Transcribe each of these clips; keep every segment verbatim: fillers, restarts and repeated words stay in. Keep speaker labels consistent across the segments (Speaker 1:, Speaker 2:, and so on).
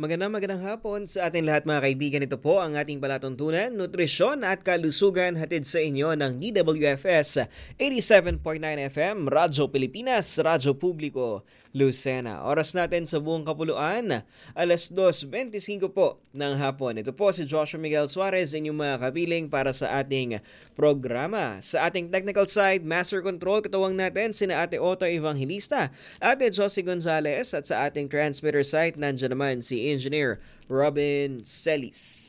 Speaker 1: Magandang magandang hapon sa ating lahat mga kaibigan. Ito po ang ating palatuntunan, nutrisyon at kalusugan hatid sa inyo ng D W F S eighty-seven point nine F M, Radyo Pilipinas, Radyo Publiko, Lucena. Oras natin sa buong kapuluan, alas dos twenty-five po ng hapon. Ito po si Joshua Miguel Suarez, inyong mga kapiling para sa ating programa. Sa ating technical side, Master Control, katuwang natin sina Ate Otto Evangelista, Ate Josie Gonzalez, at sa ating transmitter site, nandiyan naman si Engineer Robin Celis.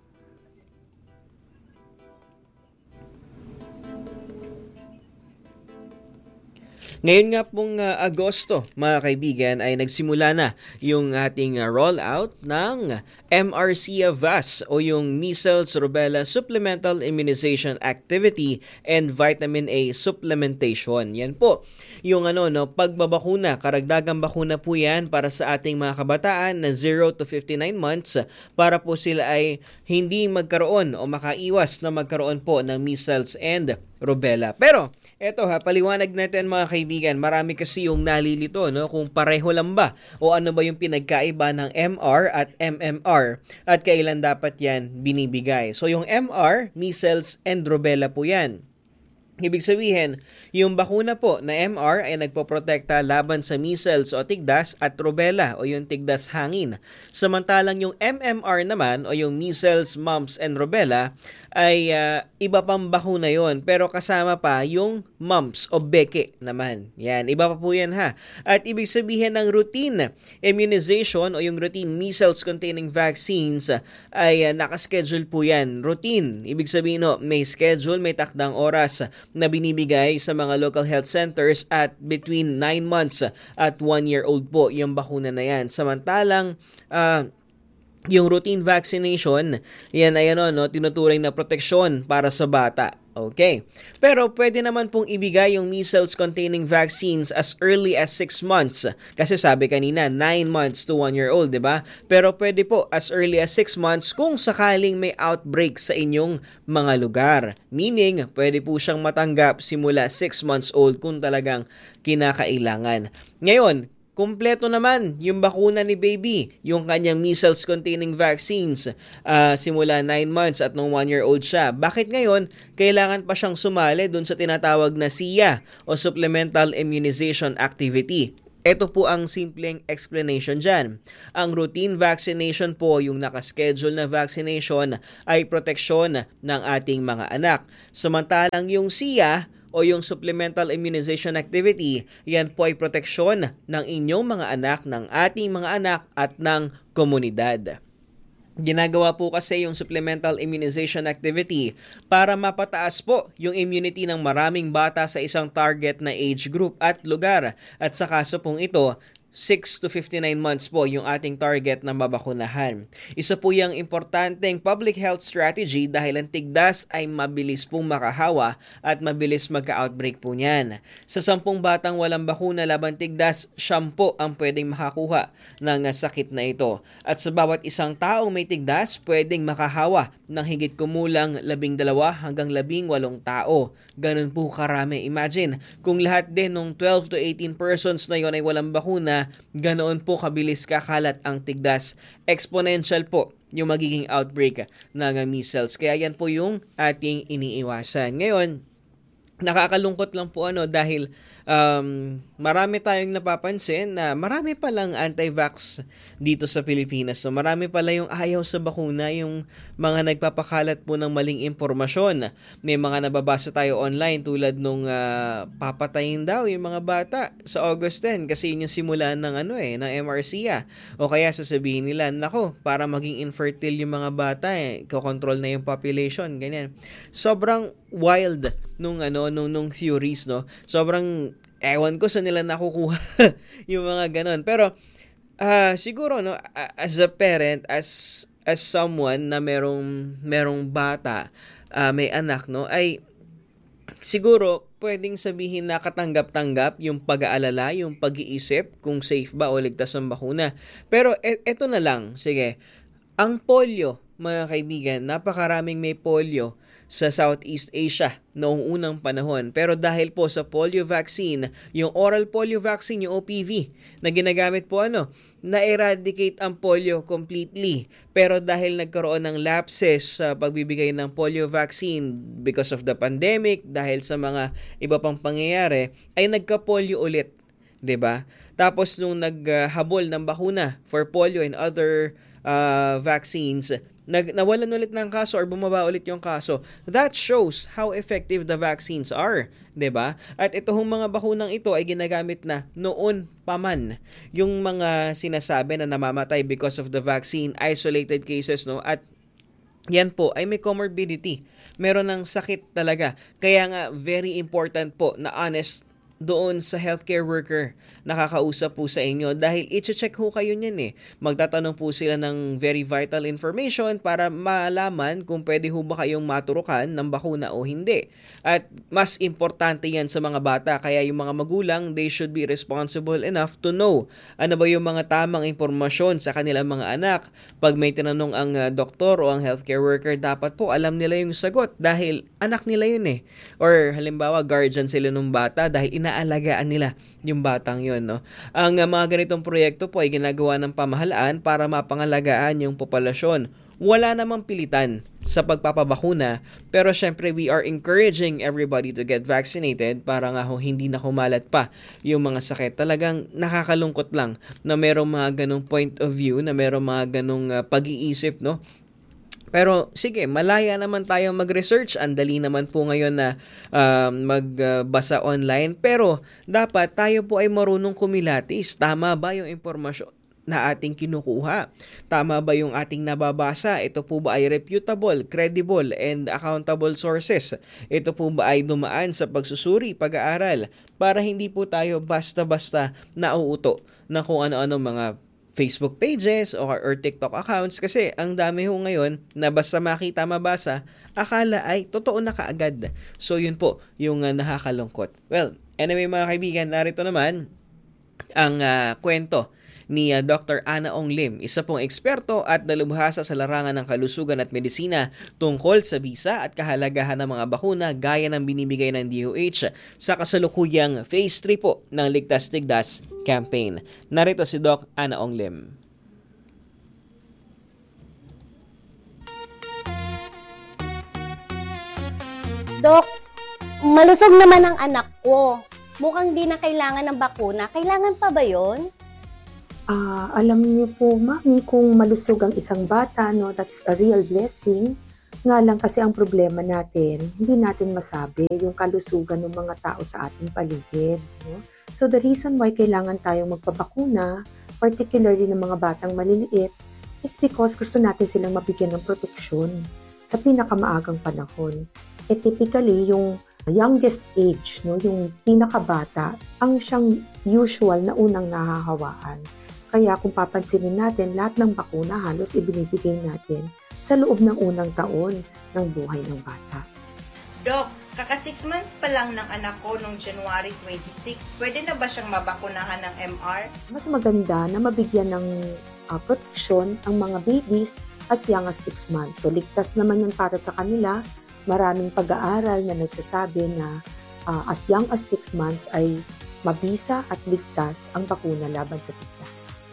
Speaker 1: Ngayon nga pong uh, Agosto, mga kaibigan, ay nagsimula na yung ating uh, rollout ng M R C A V A S o yung Measles Rubella Supplemental Immunization Activity and Vitamin A Supplementation. Yan po yung ano no, pagbabakuna, karagdagang bakuna po yan para sa ating mga kabataan na zero to fifty-nine months para po sila ay hindi magkaroon o makaiwas na magkaroon po ng measles and rubella. Pero eto ha, paliwanag natin mga kaibigan, marami kasi yung nalilito no kung pareho lang ba o ano ba yung pinagkaiba ng M R at M M R at kailan dapat yan binibigay. So yung M R, measles and rubella po yan. Ibig sabihin, yung bakuna po na M R ay nagpoprotekta laban sa measles o tigdas at rubella o yung tigdas hangin. Samantalang yung M M R naman o yung measles, mumps, and rubella ay uh, iba pang bakuna yon pero kasama pa yung mumps o beke naman. Yan, iba pa po yan ha. At ibig sabihin ng routine immunization o yung routine measles containing vaccines ay uh, nakaschedule po yan. Routine, ibig sabihin no, may schedule, may takdang oras na binibigay sa mga local health centers at between nine months at one year old po yung bakuna na yan. Samantalang uh, yung routine vaccination, yan ay ano, no, tinuturing na proteksyon para sa bata. Okay. Pero pwede naman pong ibigay yung measles containing vaccines as early as six months. Kasi sabi kanina, nine months to one year old, di ba? Pero pwede po as early as six months kung sakaling may outbreak sa inyong mga lugar. Meaning, pwede po siyang matanggap simula six months old kung talagang kinakailangan. Ngayon, kumpleto naman yung bakuna ni baby, yung kanyang measles containing vaccines uh, simula nine months at nung one year old siya. Bakit ngayon kailangan pa siyang sumali dun sa tinatawag na S I A o Supplemental Immunization Activity? Ito po ang simpleng explanation dyan. Ang routine vaccination po, yung nakaschedule na vaccination, ay proteksyon ng ating mga anak. Samantalang yung S I A o yung Supplemental Immunization Activity, yan po ay proteksyon ng inyong mga anak, ng ating mga anak at ng komunidad. Ginagawa po kasi yung Supplemental Immunization Activity para mapataas po yung immunity ng maraming bata sa isang target na age group at lugar. At sa kaso pong ito, six to fifty-nine months po yung ating target na mabakunahan. Isa po yung importanteng public health strategy dahil ang tigdas ay mabilis pong makahawa at mabilis magka-outbreak po niyan. Sa sampung batang walang bakuna laban tigdas, siyam po ang pwedeng makakuha ng sakit na ito. At sa bawat isang taong may tigdas, pwedeng makahawa ng higit kumulang labing dalawa hanggang labing walong tao. Ganun po karami. Imagine, kung lahat din ng twelve to eighteen persons na yon ay walang bakuna, ganoon po kabilis kakalat ang tigdas. Exponential po yung magiging outbreak ng measles. Kaya yan po yung ating iniiwasan. Ngayon, nakakalungkot lang po ano dahil um, marami tayong napapansin na marami palang anti-vax dito sa Pilipinas. So marami pala yung ayaw sa bakuna, yung mga nagpapakalat po ng maling impormasyon. May mga nababasa tayo online tulad nung uh, papatayin daw yung mga bata sa August tenth kasi yun yung simulan ng ano eh, ng M R C A. O kaya sasabihin nila, nako, para maging infertile yung mga bata eh, kokontrol na yung population, ganyan. Sobrang wild nung ano nung nung theories, no. Sobrang ewan ko sa nila nakukuha yung mga ganon. Pero uh, siguro no, as a parent, as as someone na merong merong bata, uh, may anak, no, ay siguro pwedeng sabihin na katanggap-tanggap yung pag-aalala, yung pag-iisip kung safe ba o ligtas ang bakuna. Pero e- eto na lang, sige. Ang polio, mga kaibigan, napakaraming may polio sa Southeast Asia noong unang panahon. Pero dahil po sa polio vaccine, yung oral polio vaccine, yung O P V, na ginagamit po ano, na-eradicate ang polio completely. Pero dahil nagkaroon ng lapses sa pagbibigay ng polio vaccine because of the pandemic, dahil sa mga iba pang pangyayari, ay nagka-polio ulit. 'Di ba? Tapos nung naghabol ng bakuna for polio and other uh, vaccines, nag nawalan ulit ng kaso or bumaba ulit yung kaso. That shows how effective the vaccines are, 'di ba? At itong mga bakunang ito ay ginagamit na noon pa man. Yung mga sinasabi na namamatay because of the vaccine, isolated cases, no? At yan po ay may comorbidity. Meron ng sakit talaga. Kaya nga very important po na honest doon sa healthcare worker nakakausap po sa inyo dahil i-check ho kayo niyan eh. Magtatanong po sila ng very vital information para malaman kung pwede ho ba kayong maturukan ng bakuna o hindi. At mas importante yan sa mga bata kaya yung mga magulang, they should be responsible enough to know ano ba yung mga tamang impormasyon sa kanilang mga anak. Pag may tinanong ang uh, doktor o ang healthcare worker, dapat po alam nila yung sagot dahil anak nila yun eh. Or halimbawa guardian sila ng bata dahil ina inaalagaan nila yung batang yun, no? Ang uh, mga ganitong proyekto po ay ginagawa ng pamahalaan para mapangalagaan yung populasyon. Wala namang pilitan sa pagpapabakuna, pero syempre we are encouraging everybody to get vaccinated para nga ho hindi na kumalat pa yung mga sakit. Talagang nakakalungkot lang na merong mga ganong point of view, na merong mga ganong uh, pag-iisip, no? Pero sige, malaya naman tayong mag-research. Ang dali naman po ngayon na uh, magbasa uh, online. Pero dapat tayo po ay marunong kumilatis. Tama ba yung impormasyon na ating kinukuha? Tama ba yung ating nababasa? Ito po ba ay reputable, credible, and accountable sources? Ito po ba ay dumaan sa pagsusuri, pag-aaral? Para hindi po tayo basta-basta nauuto ng kung ano-ano mga Facebook pages or, or TikTok accounts kasi ang dami ho ngayon na basta makita mabasa, akala ay totoo na kaagad. So yun po yung uh, nakakalungkot. Well, anyway mga kaibigan, narito naman ang uh, kwento ni uh, Doctor Ana Ong Lim, isa pong eksperto at dalubhasa sa larangan ng kalusugan at medisina tungkol sa bisa at kahalagahan ng mga bakuna gaya ng binibigay ng D O H sa kasalukuyang Phase three po ng Ligtas Tigdas campaign. Narito si Doc Ana Ong Lim.
Speaker 2: Dok, malusog naman ang anak ko. Mukhang di na kailangan ng bakuna. Kailangan pa ba yon?
Speaker 3: Ah, alam niyo po, Mami, kung malusog ang isang bata, no, that's a real blessing. Nga lang kasi ang problema natin, hindi natin masabi yung kalusugan ng mga tao sa ating paligid. No? So the reason why kailangan tayong magpabakuna, particularly ng mga batang maliliit, is because gusto natin silang mabigyan ng proteksyon sa pinakamaagang panahon. E typically, yung youngest age, no, yung pinakabata, ang siyang usual na unang nahahawaan. Kaya kung papansinin natin, lahat ng bakuna halos ibinibigay natin sa loob ng unang taon ng buhay ng bata.
Speaker 4: Doc, kaka six months pa lang ng anak ko noong January twenty-six. Pwede na ba siyang mabakunahan ng M R?
Speaker 3: Mas maganda na mabigyan ng uh, proteksyon ang mga babies as young as six months. So ligtas naman yun para sa kanila. Maraming pag-aaral na nagsasabi na uh, as young as six months ay mabisa at ligtas ang bakuna laban sa tigdas.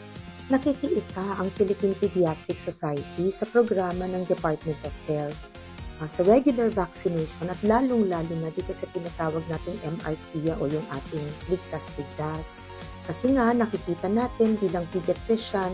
Speaker 3: Nakikiisa ang Philippine Pediatric Society sa programa ng Department of Health uh, sa regular vaccination at lalong-lalo na dito sa tinatawag nating M R C A o yung ating ligtas-tigdas. Kasi nga nakikita natin bilang pediatrician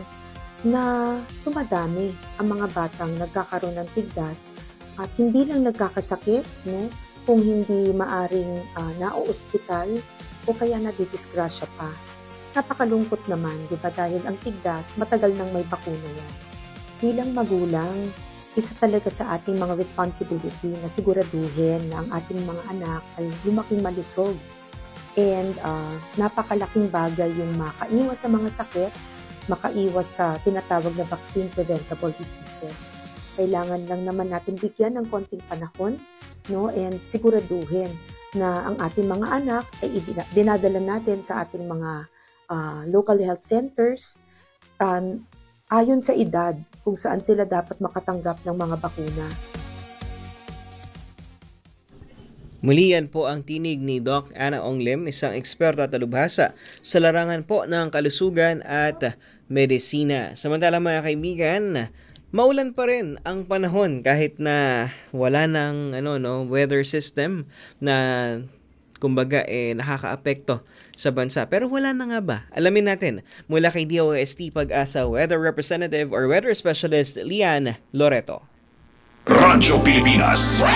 Speaker 3: na tumadami ang mga batang nagkakaroon ng tigdas at hindi lang nagkakasakit, no, kung hindi maaring uh, na-ospital o kaya nadidisgrasya pa. Napakalungkot naman, di ba? Dahil ang tigdas, matagal nang may bakuna yan. Bilang magulang, isa talaga sa ating mga responsibility na siguraduhin na ang ating mga anak ay lumaking malusog. And uh, napakalaking bagay yung makaiwas sa mga sakit, makaiwas sa tinatawag na vaccine-preventable diseases. Kailangan lang naman natin bigyan ng konting panahon, no? And siguraduhin na ang ating mga anak ay dinadala natin sa ating mga Uh, local health centers um, ayon sa edad kung saan sila dapat makatanggap ng mga bakuna.
Speaker 1: Muli yan po ang tinig ni Doc Ana Onglim, isang eksperto at talubhasa sa larangan po ng kalusugan at medisina. Samantala mga kaibigan, maulan pa rin ang panahon kahit na wala ng ano, no, weather system na kumbaga eh, nakakaapekto sa bansa. Pero wala na nga ba? Alamin natin mula kay D O S T Pag-asa Weather Representative or Weather Specialist Lian Loreto.
Speaker 5: Radyo Pilipinas.